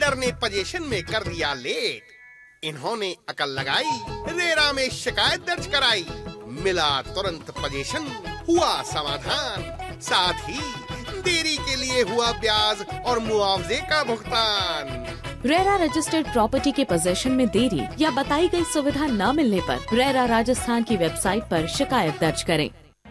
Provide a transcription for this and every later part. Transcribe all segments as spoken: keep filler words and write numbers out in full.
Builder ने position में कर दिया लेट। इन्होंने अकल लगाई, रेरा में शिकायत दर्ज कराई, मिला तुरंत पोजीशन, हुआ समाधान, साथ ही देरी के लिए हुआ ब्याज और मुआवजे का भुगतान। रेरा रजिस्टर्ड प्रॉपर्टी के पोजीशन में देरी या बताई गई सुविधा न मिलने पर रेरा राजस्थान की वेबसाइट पर शिकायत दर्ज करें।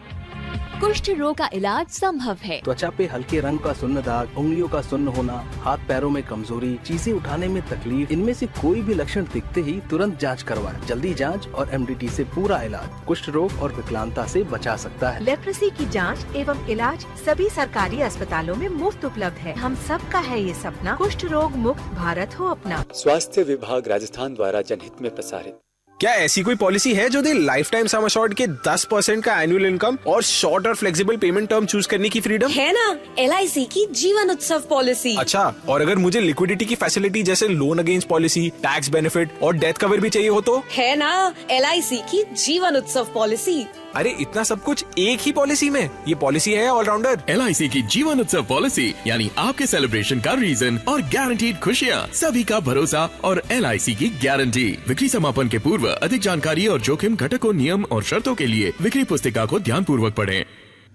कुष्ठ रोग का इलाज संभव है। त्वचा पे हल्के रंग का सुन्न दाग, उंगलियों का सुन्न होना, हाथ पैरों में कमजोरी, चीजें उठाने में तकलीफ, इनमें से कोई भी लक्षण दिखते ही तुरंत जांच करवाएं। जल्दी जांच और एमडीटी से पूरा इलाज कुष्ठ रोग और विकलांगता से बचा सकता है। लेप्रेसी की जांच एवं इलाज सभी सरकारी अस्पतालों में मुफ्त उपलब्ध है। हम सबका है ये सपना, कुष्ठ रोग मुक्त भारत हो अपना। स्वास्थ्य विभाग राजस्थान द्वारा जनहित में प्रसारित। क्या ऐसी कोई पॉलिसी है जो day life time sum assured के दस परसेंट का एनुअल इनकम और शॉर्ट और फ्लेक्सिबल पेमेंट टर्म चूज करने की फ्रीडम? है ना, एल आई सी की जीवन उत्सव पॉलिसी। अच्छा, और अगर मुझे लिक्विडिटी की फैसिलिटी जैसे loan against policy, tax benefit और डेथ कवर भी चाहिए हो तो? है ना, एल आई सी की जीवन उत्सव पॉलिसी। अरे इतना सब कुछ एक ही पॉलिसी में? ये पॉलिसी है ऑलराउंडर। एल आई सी की जीवन उत्सव पॉलिसी यानी आपके सेलिब्रेशन का रीजन और गारंटीड खुशियाँ, सभी का भरोसा और एल आई सी की गारंटी। बिक्री समापन के पूर्व अधिक जानकारी और जोखिम घटकों, नियम और शर्तों के लिए बिक्री पुस्तिका को ध्यान पूर्वक पढ़ें।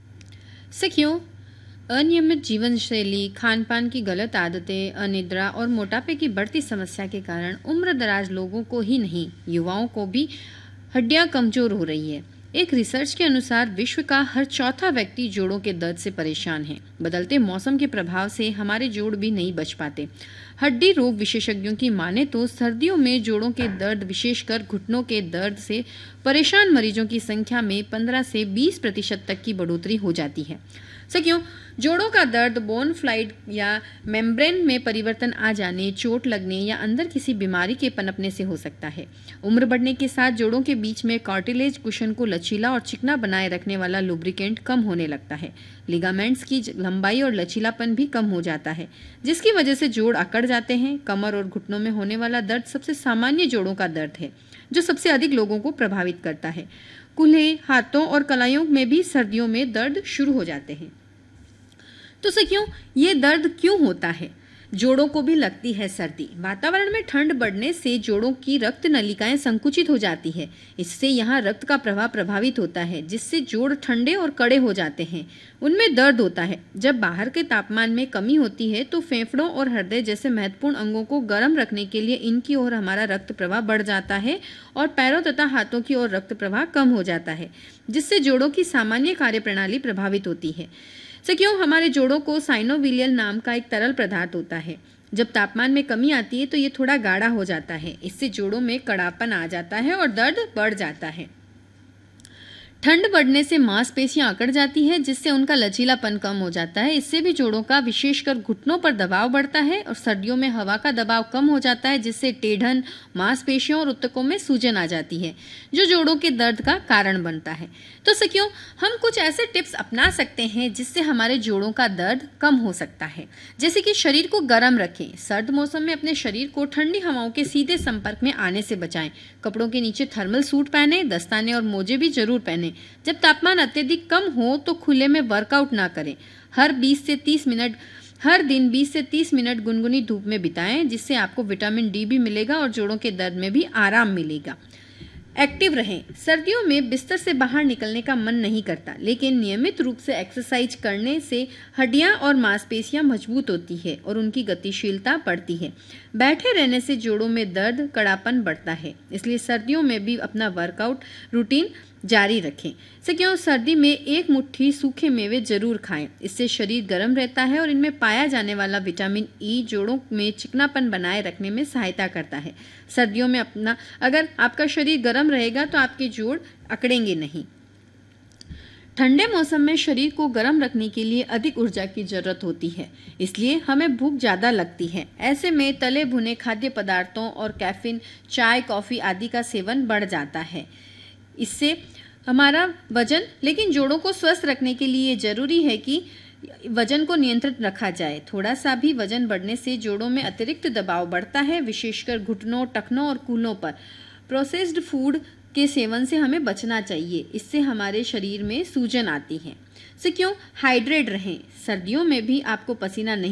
सखियों, अनियमित जीवन शैली, खान पान की गलत आदतें, अनिद्रा और मोटापे की बढ़ती समस्या के कारण उम्र दराज लोगों को ही नहीं, युवाओं को भी हड्डियां कमजोर हो रही है। एक रिसर्च के अनुसार विश्व का हर चौथा व्यक्ति जोड़ों के दर्द से परेशान है। बदलते मौसम के प्रभाव से हमारे जोड़ भी नहीं बच पाते। हड्डी रोग विशेषज्ञों की माने तो सर्दियों में जोड़ों के दर्द, विशेषकर घुटनों के दर्द से परेशान मरीजों की संख्या में पंद्रह से बीस प्रतिशत तक की बढ़ोतरी हो जाती है। सखियों, जोड़ों का दर्द बोन फ्लाइड या मेम्ब्रेन में परिवर्तन आ जाने, चोट लगने या अंदर किसी बीमारी के पनपने से हो सकता है। उम्र बढ़ने के साथ जोड़ों के बीच में कार्टिलेज कुशन को लचीला और चिकना बनाए रखने वाला लुब्रिकेंट कम होने लगता है। लिगामेंट्स की लंबाई और लचीलापन भी कम हो जाता है, जिसकी वजह से जोड़ अकड़ जाते हैं। कमर और घुटनों में होने वाला दर्द सबसे सामान्य जोड़ों का दर्द है, जो सबसे अधिक लोगों को प्रभावित करता है। कूल्हे, हाथों और कलाइयों में भी सर्दियों में दर्द शुरू हो जाते हैं। तो सखियों, ये दर्द क्यों होता है? जोड़ों को भी लगती है सर्दी। वातावरण में ठंड बढ़ने से जोड़ों की रक्त नलिकाएं संकुचित हो जाती है। इससे यहाँ रक्त का प्रवाह प्रभावित होता है, जिससे जोड़ ठंडे और कड़े हो जाते हैं। उनमें दर्द होता है। जब बाहर के तापमान में कमी होती है तो फेफड़ों और हृदय जैसे महत्वपूर्ण अंगों को गर्म रखने के लिए इनकी ओर हमारा रक्त प्रवाह बढ़ जाता है और पैरों तथा हाथों की ओर रक्त प्रवाह कम हो जाता है, जिससे जोड़ों की सामान्य कार्यप्रणाली प्रभावित होती है। सखियों, हमारे जोड़ों को साइनोविलियल नाम का एक तरल पदार्थ होता है। जब तापमान में कमी आती है तो ये थोड़ा गाढ़ा हो जाता है। इससे जोड़ों में कड़ापन आ जाता है और दर्द बढ़ जाता है। ठंड बढ़ने से मांसपेशियां अकड़ जाती है, जिससे उनका लचीलापन कम हो जाता है। इससे भी जोड़ों का, विशेषकर घुटनों पर दबाव बढ़ता है और सर्दियों में हवा का दबाव कम हो जाता है, जिससे टेढ़न, मांसपेशियों और ऊतकों में सूजन आ जाती है, जो जोड़ों के दर्द का कारण बनता है। तो सखियों, हम कुछ ऐसे टिप्स अपना सकते हैं जिससे हमारे जोड़ों का दर्द कम हो सकता है। जैसे कि शरीर को गर्म रखें। सर्द मौसम में अपने शरीर को ठंडी हवाओं के सीधे संपर्क में आने से बचाएं। कपड़ों के नीचे थर्मल सूट पहने, दस्ताने और मोजे भी जरूर पहने। जब तापमान अत्यधिक कम हो तो खुले में वर्कआउट ना करें। हर बीस से तीस मिनट हर दिन बीस से तीस मिनट गुनगुनी धूप में बिताएं, जिससे आपको विटामिन डी भी मिलेगा और जोड़ों के दर्द में भी आराम मिलेगा। एक्टिव रहें। सर्दियों में बिस्तर से बाहर निकलने का मन नहीं करता, लेकिन नियमित रूप से एक्सरसाइज करने से हड्डियां और मांसपेशियां मजबूत होती है और उनकी गतिशीलता बढ़ती है। बैठे रहने से जोड़ों में दर्द, कड़ापन बढ़ता है। इसलिए सर्दियों में भी अपना वर्कआउट रूटीन जारी रखें। सखियों, सर्दी में एक मुट्ठी सूखे मेवे जरूर खाएं। इससे शरीर गर्म रहता है और इनमें पाया जाने वाला विटामिन ई जोड़ों में चिकनापन बनाए रखने में सहायता करता है। सर्दियों में अपना अगर आपका शरीर गर्म रहेगा तो आपके जोड़ अकड़ेंगे नहीं। ठंडे मौसम में शरीर को गर्म रखने के लिए अधिक ऊर्जा की जरूरत होती है, इसलिए हमें भूख ज्यादा लगती है। ऐसे में तले भुने खाद्य पदार्थों और कैफीन, चाय, कॉफी आदि का सेवन बढ़ जाता है। इससे हमारा वजन, लेकिन जोड़ों को स्वस्थ रखने के लिए जरूरी है कि वजन को नियंत्रित रखा जाए। थोड़ा सा भी वजन बढ़ने से जोड़ों में अतिरिक्त दबाव बढ़ता है, विशेषकर घुटनों, टखनों और कूल्हों पर। प्रोसेस्ड फूड के सेवन से हमें बचना चाहिए, इससे हमारे शरीर में सूजन आती है। सो क्यों हाइड्रेट रहें। सर्दियों में भी आपको पसीना नहीं